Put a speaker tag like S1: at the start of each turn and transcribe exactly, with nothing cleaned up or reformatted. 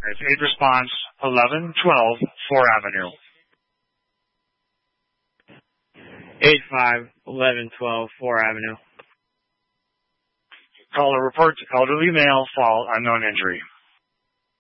S1: It's aid response eleven twelve four Avenue.
S2: eight five eleven twelve four Avenue.
S1: Caller reports elderly male fall unknown injury.